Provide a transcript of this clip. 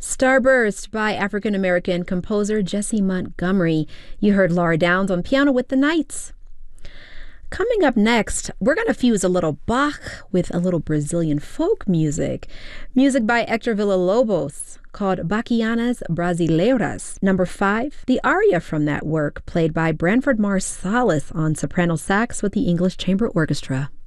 Starburst by African-American composer Jessie Montgomery. You heard Laura Downs on piano with the Knights. Coming up next, we're going to fuse a little Bach with a little Brazilian folk music. Music by Hector Villa-Lobos called Bachianas Brasileiras. Number 5, the aria from that work, played by Branford Marsalis on soprano sax with the English Chamber Orchestra.